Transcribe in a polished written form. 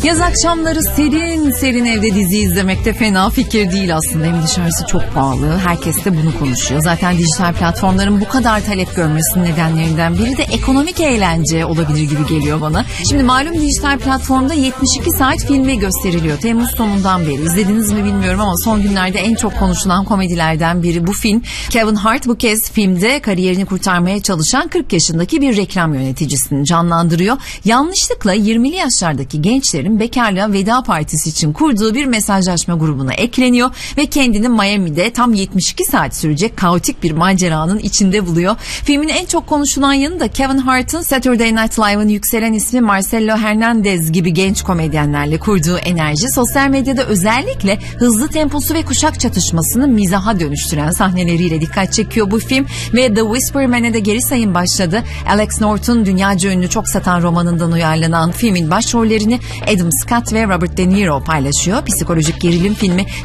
Yaz akşamları serin serin evde dizi izlemek de fena fikir değil aslında. Hem dışarısı çok pahalı. Herkes de bunu konuşuyor. Zaten dijital platformların bu kadar talep görmesinin nedenlerinden biri de ekonomik eğlence olabilir gibi geliyor bana. Şimdi malum dijital platformda 72 saat filmi gösteriliyor. Temmuz sonundan beri. İzlediniz mi bilmiyorum ama son günlerde en çok konuşulan komedilerden biri bu film. Kevin Hart bu kez filmde kariyerini kurtarmaya çalışan 40 yaşındaki bir reklam yöneticisini canlandırıyor. Yanlışlıkla 20'li yaşlardaki gençlerin bekarlığa veda partisi için kurduğu bir mesajlaşma grubuna ekleniyor ve kendini Miami'de tam 72 saat sürecek kaotik bir maceranın içinde buluyor. Filmin en çok konuşulan yanı da Kevin Hart'ın Saturday Night Live'ın yükselen ismi Marcelo Hernandez gibi genç komedyenlerle kurduğu enerji. Sosyal medyada özellikle hızlı temposu ve kuşak çatışmasını mizaha dönüştüren sahneleriyle dikkat çekiyor bu film ve The Whisper Man'e de geri sayım başladı. Alex Norton dünyaca ünlü çok satan romanından uyarlanan filmin başrollerini Adam Scott ve Robert De Niro paylaşıyor. Psikolojik gerilim filmi